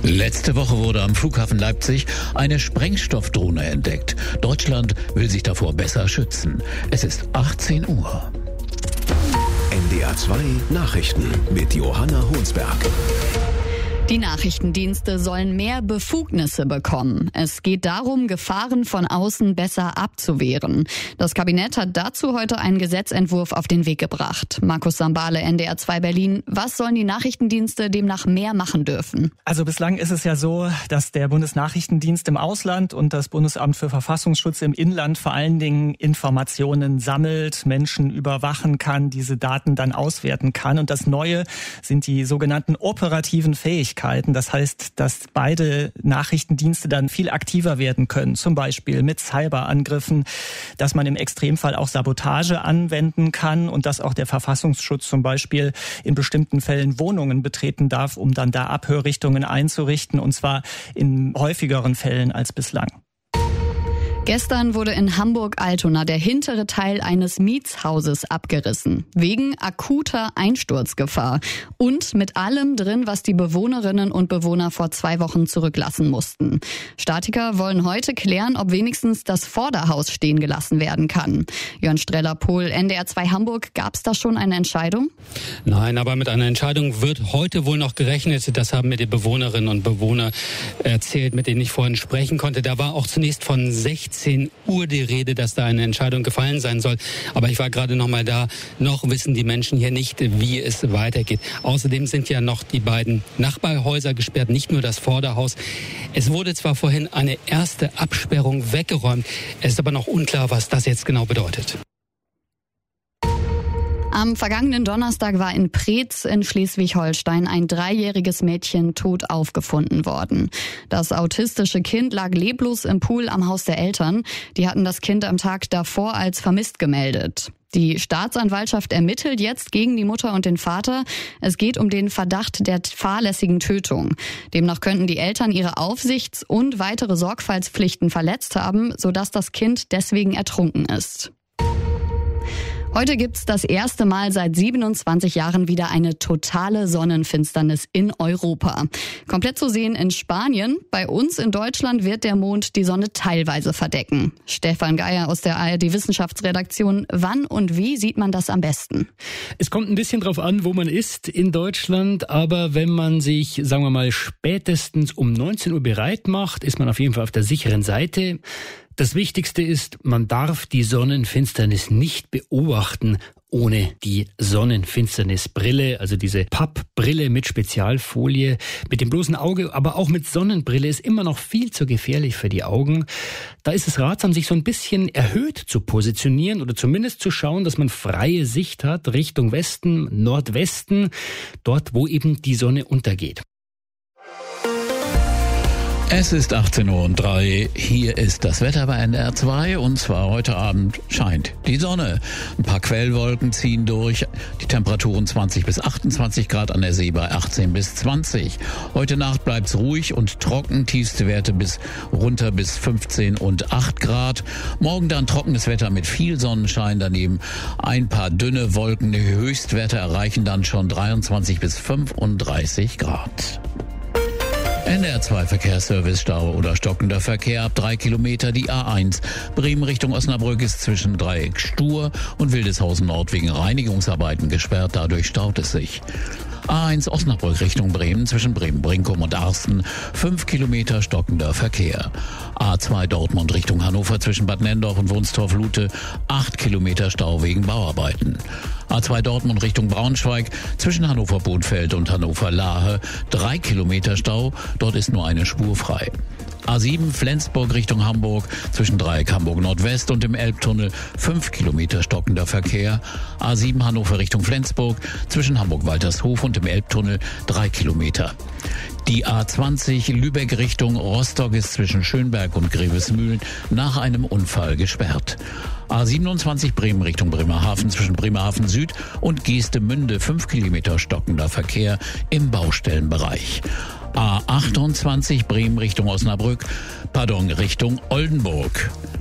Letzte Woche wurde am Flughafen Leipzig eine Sprengstoffdrohne entdeckt. Deutschland will sich davor besser schützen. Es ist 18 Uhr. NDR 2 Nachrichten mit Johanna Honsberg. Die Nachrichtendienste sollen mehr Befugnisse bekommen. Es geht darum, Gefahren von außen besser abzuwehren. Das Kabinett hat dazu heute einen Gesetzentwurf auf den Weg gebracht. Markus Sambale, NDR 2 Berlin. Was sollen die Nachrichtendienste demnach mehr machen dürfen? Also bislang ist es ja so, dass der Bundesnachrichtendienst im Ausland und das Bundesamt für Verfassungsschutz im Inland vor allen Dingen Informationen sammelt, Menschen überwachen kann, diese Daten dann auswerten kann. Und das Neue sind die sogenannten operativen Fähigkeiten. Das heißt, dass beide Nachrichtendienste dann viel aktiver werden können, zum Beispiel mit Cyberangriffen, dass man im Extremfall auch Sabotage anwenden kann und dass auch der Verfassungsschutz zum Beispiel in bestimmten Fällen Wohnungen betreten darf, um dann da Abhörrichtungen einzurichten, und zwar in häufigeren Fällen als bislang. Gestern wurde in Hamburg-Altona der hintere Teil eines Mietshauses abgerissen, wegen akuter Einsturzgefahr und mit allem drin, was die Bewohnerinnen und Bewohner vor 2 Wochen zurücklassen mussten. Statiker wollen heute klären, ob wenigstens das Vorderhaus stehen gelassen werden kann. Jörn Streller-Pohl, NDR 2 Hamburg, gab es da schon eine Entscheidung? Nein, aber mit einer Entscheidung wird heute wohl noch gerechnet. Das haben mir die Bewohnerinnen und Bewohner erzählt, mit denen ich vorhin sprechen konnte. Da war auch zunächst von 16 Uhr die Rede, dass da eine Entscheidung gefallen sein soll. Aber ich war gerade noch mal da. Noch wissen die Menschen hier nicht, wie es weitergeht. Außerdem sind ja noch die beiden Nachbarhäuser gesperrt, nicht nur das Vorderhaus. Es wurde zwar vorhin eine erste Absperrung weggeräumt. Es ist aber noch unklar, was das jetzt genau bedeutet. Am vergangenen Donnerstag war in Preetz in Schleswig-Holstein ein 3-jähriges Mädchen tot aufgefunden worden. Das autistische Kind lag leblos im Pool am Haus der Eltern. Die hatten das Kind am Tag davor als vermisst gemeldet. Die Staatsanwaltschaft ermittelt jetzt gegen die Mutter und den Vater. Es geht um den Verdacht der fahrlässigen Tötung. Demnach könnten die Eltern ihre Aufsichts- und weitere Sorgfaltspflichten verletzt haben, sodass das Kind deswegen ertrunken ist. Heute gibt's das erste Mal seit 27 Jahren wieder eine totale Sonnenfinsternis in Europa. Komplett zu sehen in Spanien. Bei uns in Deutschland wird der Mond die Sonne teilweise verdecken. Stefan Geier aus der ARD-Wissenschaftsredaktion. Wann und wie sieht man das am besten? Es kommt ein bisschen drauf an, wo man ist in Deutschland. Aber wenn man sich, sagen wir mal, spätestens um 19 Uhr bereit macht, ist man auf jeden Fall auf der sicheren Seite. Das Wichtigste ist, man darf die Sonnenfinsternis nicht beobachten ohne die Sonnenfinsternisbrille, also diese Pappbrille mit Spezialfolie. Mit dem bloßen Auge, aber auch mit Sonnenbrille ist immer noch viel zu gefährlich für die Augen. Da ist es ratsam, sich so ein bisschen erhöht zu positionieren oder zumindest zu schauen, dass man freie Sicht hat Richtung Westen, Nordwesten, dort, wo eben die Sonne untergeht. Es ist 18:03 Uhr. Hier ist das Wetter bei NDR 2 und zwar heute Abend scheint die Sonne. Ein paar Quellwolken ziehen durch. Die Temperaturen 20 bis 28 Grad, an der See bei 18 bis 20. Heute Nacht bleibt's ruhig und trocken. Tiefste Werte runter bis 15 und 8 Grad. Morgen dann trockenes Wetter mit viel Sonnenschein. Daneben ein paar dünne Wolken. Die Höchstwerte erreichen dann schon 23 bis 35 Grad. NDR 2 Verkehrsservice, Stau oder stockender Verkehr ab 3 Kilometer. Die A1 Bremen Richtung Osnabrück ist zwischen Dreieck Stur und Wildeshausen Nord wegen Reinigungsarbeiten gesperrt. Dadurch staut es sich. A1 Osnabrück Richtung Bremen zwischen Bremen-Brinkum und Arsten 5 Kilometer stockender Verkehr. A2 Dortmund Richtung Hannover zwischen Bad Nenndorf und Wunstorf-Lute 8 Kilometer Stau wegen Bauarbeiten. A2 Dortmund Richtung Braunschweig zwischen Hannover-Bothfeld und Hannover-Lahe 3 Kilometer Stau, dort ist nur eine Spur frei. A7 Flensburg Richtung Hamburg zwischen Dreieck Hamburg Nordwest und dem Elbtunnel 5 Kilometer stockender Verkehr. A7 Hannover Richtung Flensburg zwischen Hamburg-Waltershof und dem Elbtunnel 3 Kilometer. Die A20 Lübeck Richtung Rostock ist zwischen Schönberg und Grevesmühlen nach einem Unfall gesperrt. A27 Bremen Richtung Bremerhaven zwischen Bremerhaven Süd und Geestemünde 5 Kilometer stockender Verkehr im Baustellenbereich. A28 Bremen Richtung Osnabrück, Richtung Oldenburg.